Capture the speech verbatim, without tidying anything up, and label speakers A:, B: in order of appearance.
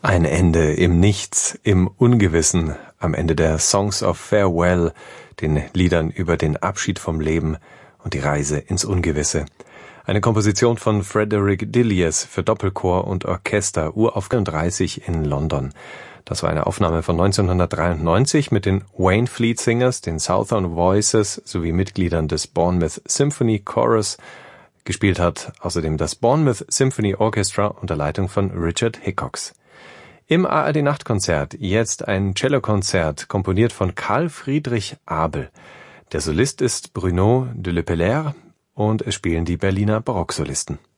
A: Ein Ende im Nichts, im Ungewissen, am Ende der Songs of Farewell, den Liedern über den Abschied vom Leben und die Reise ins Ungewisse. Eine Komposition von Frederick Dillies für Doppelchor und Orchester, Uraufführung dreißig in London. Das war eine Aufnahme von neunzehnhundertdreiundneunzig mit den Waynfleet Singers, den Southern Voices sowie Mitgliedern des Bournemouth Symphony Chorus. Gespielt hat außerdem das Bournemouth Symphony Orchestra unter Leitung von Richard Hickox. Im A R D-Nachtkonzert jetzt ein Cellokonzert, komponiert von Carl Friedrich Abel. Der Solist ist Bruno de Lepellère und es spielen die Berliner Barocksolisten.